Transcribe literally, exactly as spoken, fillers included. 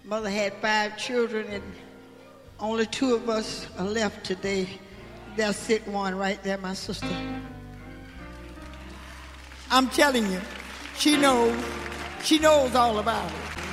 Mother had five children, and only two of us are left today. There's sick one right there, my sister. I'm telling you, she knows. She knows all about it.